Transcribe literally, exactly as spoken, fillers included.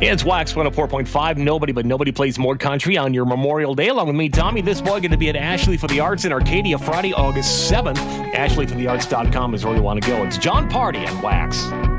It's Wax one oh four point five. Nobody but nobody plays more country on your Memorial Day. Along with me, Tommy. This boy going to be at Ashley for the Arts in Arcadia Friday, August seventh. Ashley for the arts dot com is where you want to go. It's John Party and Wax.